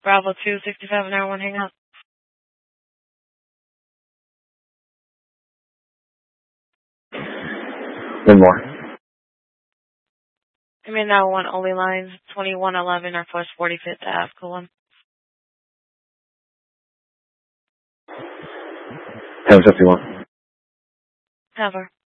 Bravo 265 hour 1 hang up. One more. I mean, now one only lines 2111 or first 45th Ave, Coolum. 1051. Never.